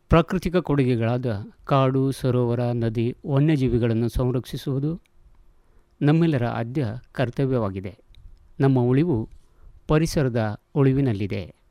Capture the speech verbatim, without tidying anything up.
ಪ್ರಾಕೃತಿಕ ಕೊಡುಗೆಗಳಾದ ಕಾಡು, ಸರೋವರ, ನದಿ, ವನ್ಯಜೀವಿಗಳನ್ನು ಸಂರಕ್ಷಿಸುವುದು ನಮ್ಮೆಲ್ಲರ ಆದ್ಯ ಕರ್ತವ್ಯವಾಗಿದೆ. ನಮ್ಮ ಉಳಿವು ಪರಿಸರದ ಉಳಿವಿನಲ್ಲಿದೆ.